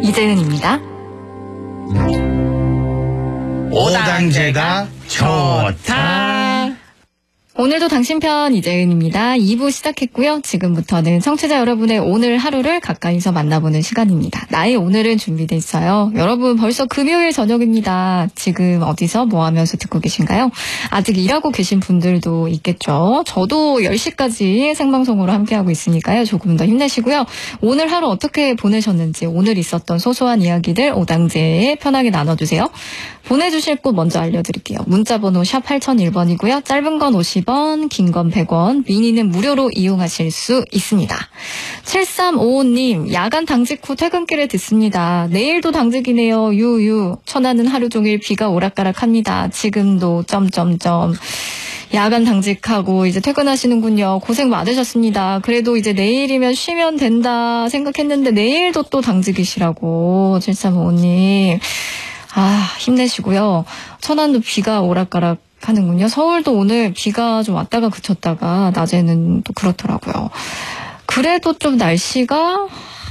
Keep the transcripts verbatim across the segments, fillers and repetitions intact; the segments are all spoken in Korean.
이재은입니다. 오당제가 좋다. 오늘도 당신 편 이재은입니다. 이 부 시작했고요. 지금부터는 청취자 여러분의 오늘 하루를 가까이서 만나보는 시간입니다. 나의 오늘은 준비돼 있어요. 여러분 벌써 금요일 저녁입니다. 지금 어디서 뭐 하면서 듣고 계신가요? 아직 일하고 계신 분들도 있겠죠. 저도 열 시까지 생방송으로 함께하고 있으니까요. 조금 더 힘내시고요. 오늘 하루 어떻게 보내셨는지, 오늘 있었던 소소한 이야기들 오당제에 편하게 나눠주세요. 보내주실 곳 먼저 알려드릴게요. 문자번호 샵 팔공공일 번이고요. 짧은 건 오십 원, 긴 건 백 원, 미니는 무료로 이용하실 수 있습니다. 칠삼오오 님, 야간 당직 후 퇴근길에 듣습니다. 내일도 당직이네요. 유유. 천안은 하루 종일 비가 오락가락합니다. 지금도 점점점. 야간 당직하고 이제 퇴근하시는군요. 고생 많으셨습니다. 그래도 이제 내일이면 쉬면 된다 생각했는데 내일도 또 당직이시라고. 칠삼오오 님. 아, 힘내시고요. 천안도 비가 오락가락 하는군요. 서울도 오늘 비가 좀 왔다가 그쳤다가 낮에는 또 그렇더라고요. 그래도 좀 날씨가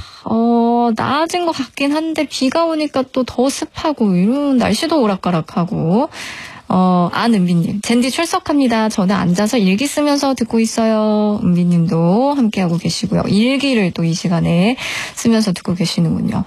어, 나아진 것 같긴 한데 비가 오니까 또 더 습하고 이런 날씨도 오락가락하고. 어, 안은비님, 젠디 출석합니다. 저는 앉아서 일기 쓰면서 듣고 있어요. 은비님도 함께하고 계시고요. 일기를 또 이 시간에 쓰면서 듣고 계시는군요.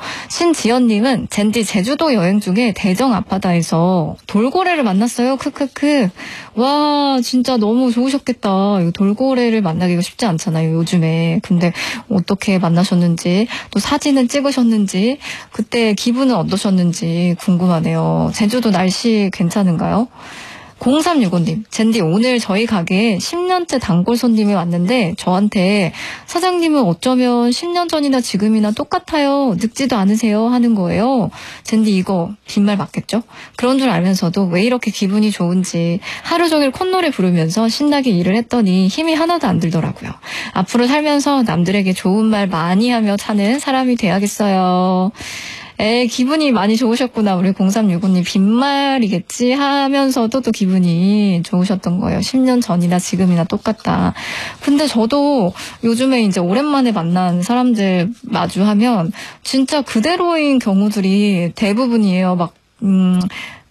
신지연님은 젠디 제주도 여행 중에 대정 앞바다에서 돌고래를 만났어요. 크크크. 와, 진짜 너무 좋으셨겠다. 이거 돌고래를 만나기가 쉽지 않잖아요, 요즘에. 근데 어떻게 만나셨는지, 또 사진은 찍으셨는지, 그때 기분은 어떠셨는지 궁금하네요. 제주도 날씨 괜찮은가요? 공삼육오 님, 젠디 오늘 저희 가게에 십 년째 단골 손님이 왔는데 저한테 사장님은 어쩌면 십 년 전이나 지금이나 똑같아요. 늙지도 않으세요 하는 거예요. 젠디 이거 빈말 맞겠죠? 그런 줄 알면서도 왜 이렇게 기분이 좋은지 하루 종일 콧노래 부르면서 신나게 일을 했더니 힘이 하나도 안 들더라고요. 앞으로 살면서 남들에게 좋은 말 많이 하며 사는 사람이 돼야겠어요. 에, 기분이 많이 좋으셨구나. 우리 공삼육오 님 빈말이겠지 하면서도 또 기분이 좋으셨던 거예요. 십 년 전이나 지금이나 똑같다. 근데 저도 요즘에 이제 오랜만에 만난 사람들 마주하면 진짜 그대로인 경우들이 대부분이에요. 막, 음,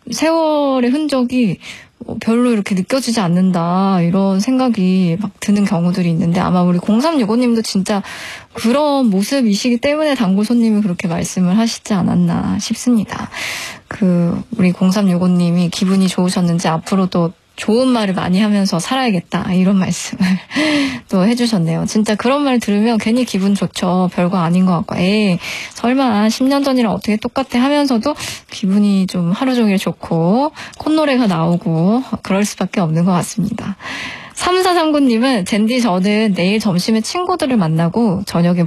세월의 흔적이 별로 이렇게 느껴지지 않는다 이런 생각이 막 드는 경우들이 있는데 아마 우리 공삼육오 님도 진짜 그런 모습이시기 때문에 단골 손님이 그렇게 말씀을 하시지 않았나 싶습니다. 그 우리 공삼육오 님이 기분이 좋으셨는지 앞으로도 좋은 말을 많이 하면서 살아야겠다 이런 말씀을 또 해주셨네요. 진짜 그런 말 들으면 괜히 기분 좋죠. 별거 아닌 것 같고 에이 설마 십 년 전이랑 어떻게 똑같아 하면서도 기분이 좀 하루 종일 좋고 콧노래가 나오고 그럴 수밖에 없는 것 같습니다. 삼사삼구 님은 젠디 저는 내일 점심에 친구들을 만나고 저녁에